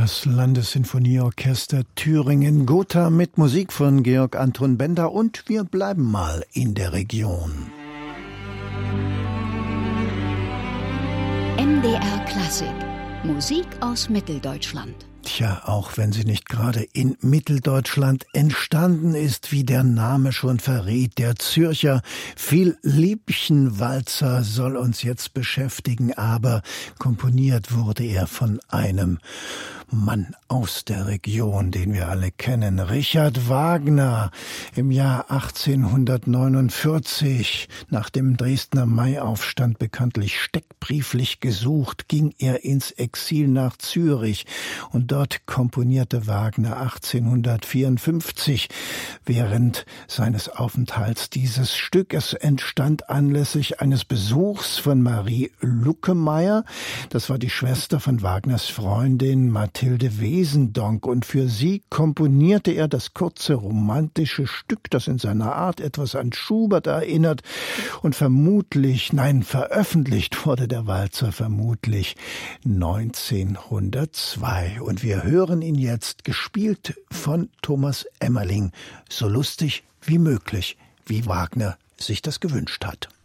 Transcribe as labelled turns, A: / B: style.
A: Das Landessinfonieorchester Thüringen Gotha mit Musik von Georg Anton Bender, und wir bleiben mal in der Region.
B: MDR Klassik. Musik aus Mitteldeutschland.
A: Tja, auch wenn sie nicht gerade in Mitteldeutschland entstanden ist, wie der Name schon verrät, der Zürcher Vielliebchenwalzer soll uns jetzt beschäftigen, aber komponiert wurde er von einem Mann aus der Region, den wir alle kennen, Richard Wagner. Im Jahr 1849, nach dem Dresdner Maiaufstand bekanntlich steckbrieflich gesucht, ging er ins Exil nach Zürich, und dort komponierte Wagner 1854 während seines Aufenthalts dieses Stück. Es entstand anlässlich eines Besuchs von Marie Luckemeyer. Das war die Schwester von Wagners Freundin Mathilde Wesendonck, und für sie komponierte er das kurze romantische Stück, das in seiner Art etwas an Schubert erinnert, und veröffentlicht wurde der Walzer vermutlich 1902. Und wir hören ihn jetzt, gespielt von Thomas Emmerling, so lustig wie möglich, wie Wagner sich das gewünscht hat.